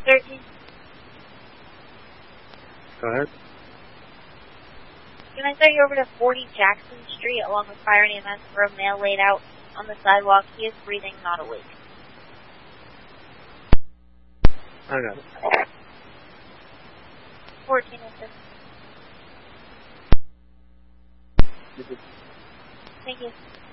13. Go ahead. Can I send you over to 40 Jackson Street along with fire and EMS for a male laid out on the sidewalk? He is breathing, not awake. I got it. 14 assist. Thank you.